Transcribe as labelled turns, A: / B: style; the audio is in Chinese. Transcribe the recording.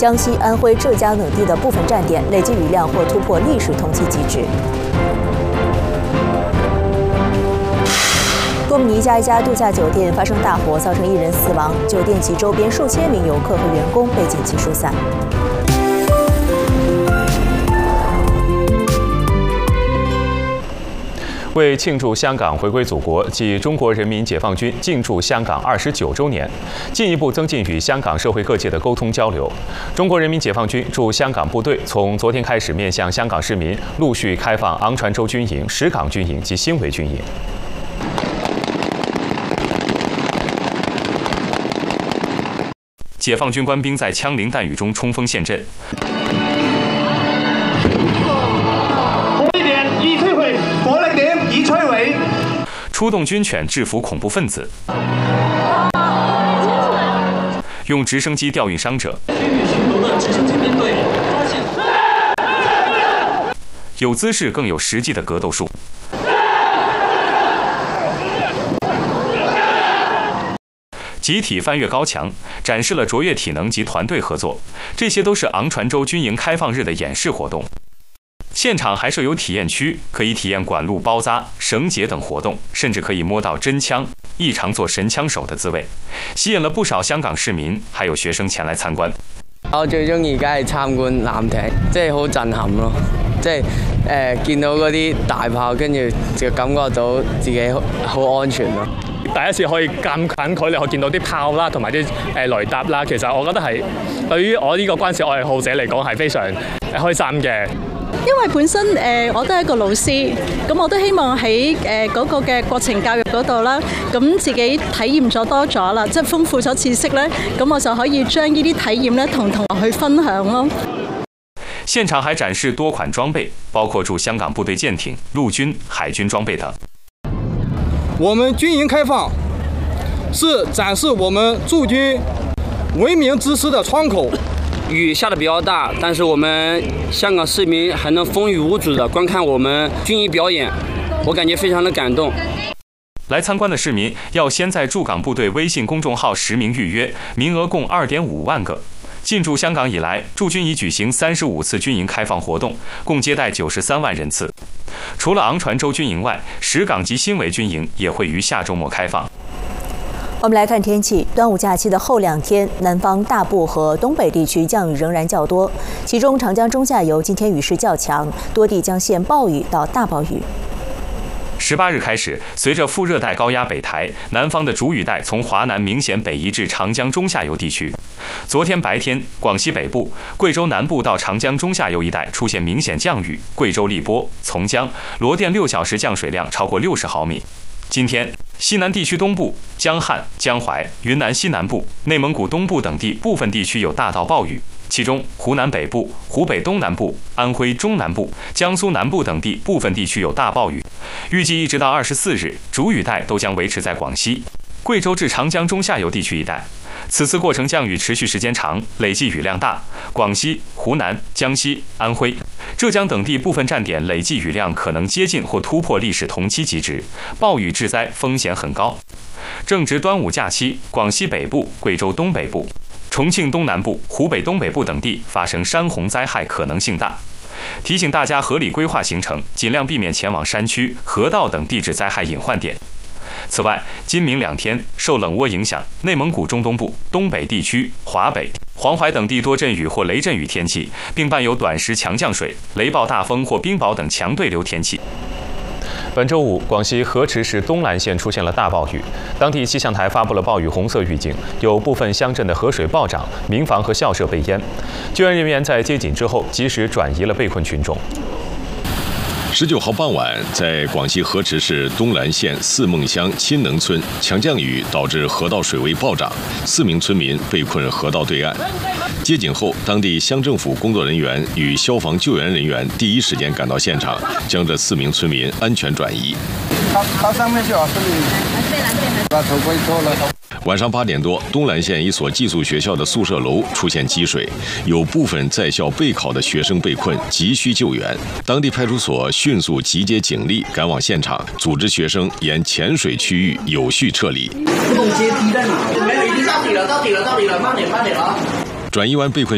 A: 江西、安徽、浙江等地的部分站点累计雨量或突破历史同期极值。多米尼加一家度假酒店发生大火，造成1人死亡，酒店及周边数千名游客和员工被紧急疏散。
B: 为庆祝香港回归祖国暨中国人民解放军进驻香港29周年，进一步增进与香港社会各界的沟通交流，中国人民解放军驻香港部队从昨天开始面向香港市民陆续开放昂船洲军营、石港军营及新围军营。解放军官兵在枪林弹雨中冲锋陷阵。出动军犬制服恐怖分子，用直升机调运伤者，有姿势更有实际的格斗术。集体翻越高墙，展示了卓越体能及团队合作，这些都是昂船洲军营开放日的演示活动。现场还设有体验区，可以体验管路包扎、绳结等活动，甚至可以摸到真枪，一尝做神枪手的滋味，吸引了不少香港市民還有學生前來參觀。
C: 我最中意梗係參觀艦艇，即係好震撼咯，即係見到嗰啲大炮，跟住就感覺到自己好安全咯。
D: 第一次可以咁近距離可以見到啲炮啦，同埋啲雷達啦，其實我覺得係對於我呢個軍事愛好者嚟講係非常開心嘅。
E: 因為本身我都係一個老師，咁我都希望喺嗰個嘅國情教育嗰度啦，咁自己體驗咗多咗啦，即係豐富咗知識咧，咁我就可以將呢啲體驗咧同同學去分享咯。
B: 現場還展示多款裝備，包括駐香港部隊艦艇、陸軍、海軍裝備等。
F: 我們軍營開放是展示我們駐軍文明知識的窗口。
G: 雨下得比較大，但是我們香港市民還能風雨無阻地觀看我們軍儀表演，我感覺非常的感動。
B: 來參觀的市民要先在駐港部隊微信公眾號實名預約，名額共2.5萬個。進駐香港以來，駐軍已舉行35次軍營開放活動，共接待93萬人次。除了昂船洲軍營外，石港及新圍軍營也會於下週末開放。
A: 我們來看天氣，端午假期的後2天，南方大部和東北地區降雨仍然較多，其中長江中下游今天雨勢較強，多地將現暴雨到大暴雨。
B: 18日開始，隨着副熱帶高壓北抬，南方的主雨帶從華南明顯北移至長江中下游地區。昨天白天，廣西北部、貴州南部到長江中下游一帶出現明顯降雨，貴州荔波、從江、羅店6小時降水量超過60毫米。今天，西南地區東部、江漢、江淮、雲南西南部、內蒙古東部等地部分地區有大到暴雨，其中湖南北部、湖北東南部、安徽中南部、江蘇南部等地部分地區有大暴雨。預計一直到24日，主雨帶都將維持在廣西、貴州至長江中下游地區一帶。此次過程降雨持續時間長，累計雨量大，廣西、湖南、江西、安徽、浙江等地部分站點累計雨量可能接近或突破歷史同期極值，暴雨致災風險很高。正值端午假期，廣西北部、貴州東北部、重慶東南部、湖北東北部等地發生山洪災害可能性大，提醒大家合理規劃行程，盡量避免前往山區、河道等地質災害隱患點。此外，今明2天受冷渦影響，內蒙古中東部、東北地區、華北、黃淮等地多陣雨或雷陣雨天氣，並伴有短時強降水、雷暴大風或冰雹等強對流天氣。本周五，廣西河池市東蘭縣出現了大暴雨，當地氣象台發布了暴雨紅色預警，有部分鄉鎮的河水暴漲，民房和校舍被淹。救援人員在接警之後，及時轉移了被困群眾。
H: 19號傍晚，在廣西河池市東蘭縣四孟鄉親能村，強降雨導致河道水位暴漲，4名村民被困河道對岸。接警後，當地鄉政府工作人員與消防救援人員第一時間趕到現場，將這4名村民安全轉移。
F: 到上面去啊，把頭盔脫了。
H: 晚上8點多，東蘭縣一所寄宿學校的宿舍樓出現積水，有部分在校備考的學生被困，急需救援。當地派出所迅速集結警力趕往現場，組織學生沿淺水區域有序撤離。
G: 自動階梯在哪？沒有，已經到底了，慢點啊！轉
H: 移完被困